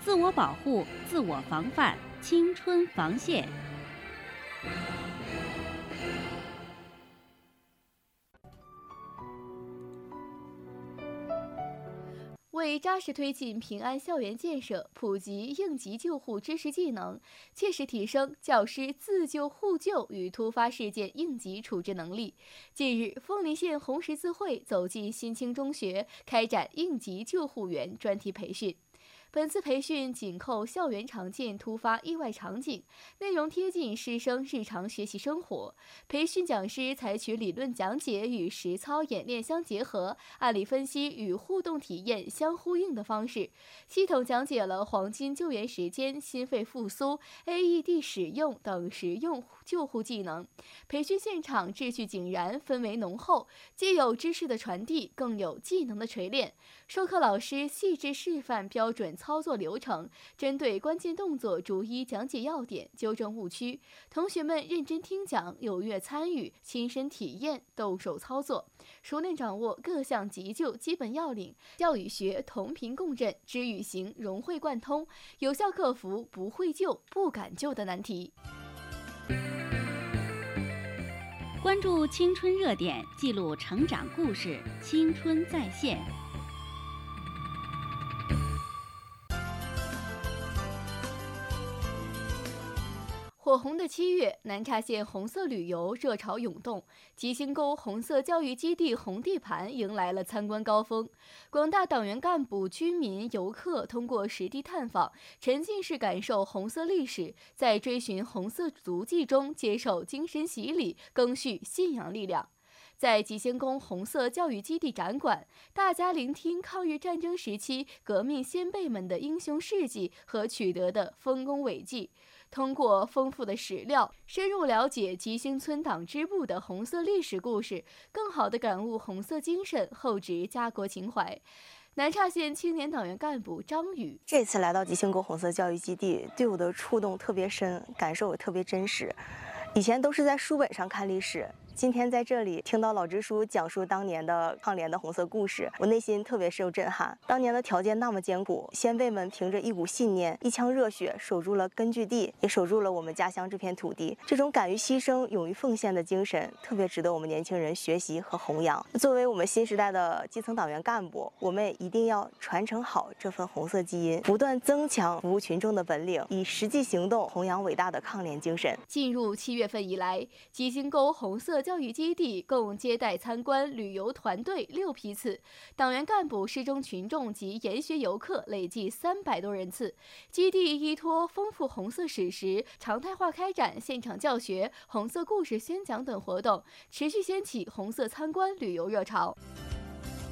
自我保护、自我防范，青春防线。 为扎实推进平安校园建设，普及应急救护知识技能，切实提升教师自救互救与突发事件应急处置能力，近日，凤林县红十字会走进新青中学，开展应急救护员专题培训。本次培训紧扣校园常见突发意外场景，内容贴近师生日常学习生活。培训讲师采取理论讲解与实操演练相结合、案例分析与互动体验相呼应的方式，系统讲解了黄金救援时间、心肺复苏、AED 使用等实用救护技能。培训现场秩序井然，氛围浓厚，既有知识的传递，更有技能的锤炼。授课老师细致示范标准操作流程，针对关键动作逐一讲解要点，纠正误区。同学们认真听讲，踊跃参与，亲身体验，动手操作，熟练掌握各项急救基本要领，教与学同频共振，知与行融会贯通，有效克服不会救、不敢救的难题。 关注青春热点，记录成长故事，青春在线。 火红的7月，南岔县红色旅游热潮涌动，吉星沟红色教育基地红地盘迎来了参观高峰。广大党员干部、居民、游客通过实地探访，沉浸式感受红色历史，在追寻红色足迹中接受精神洗礼，赓续信仰力量。在吉星宫红色教育基地展馆，大家聆听抗日战争时期革命先辈们的英雄事迹和取得的丰功伟绩。通过丰富的史料，深入了解吉星村党支部的红色历史故事，更好地感悟红色精神，厚植家国情怀。南岔县青年党员干部张宇： 这次来到吉星沟红色教育基地，对我的触动特别深，感受也特别真实。以前都是在书本上看历史，今天在这里听到老支书讲述当年的抗联的红色故事，我内心特别受震撼。当年的条件那么艰苦，先辈们凭着一股信念、一腔热血，守住了根据地，也守住了我们家乡这片土地。这种敢于牺牲、勇于奉献的精神，特别值得我们年轻人学习和弘扬。作为我们新时代的基层党员干部，我们也一定要传承好这份红色基因，不断增强服务群众的本领，以实际行动弘扬伟大的抗联精神。 进入7月份以来，吉星沟红色教育基地共接待参观旅游团队6批次，党员干部、师中群众及研学游客累计300多人次。基地依托丰富红色史实，常态化开展现场教学、红色故事宣讲等活动，持续掀起红色参观旅游热潮。